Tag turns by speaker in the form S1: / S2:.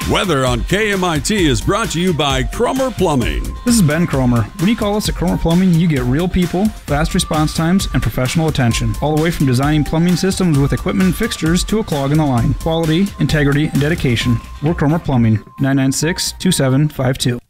S1: Weather on KMIT is brought to you by Cromer Plumbing.
S2: This is Ben Cromer. When you call us at Cromer Plumbing, you get real people, fast response times, and professional attention. All the way from designing plumbing systems with equipment and fixtures to a clog in the line. Quality, integrity, and dedication. We're Cromer Plumbing, 996-2752.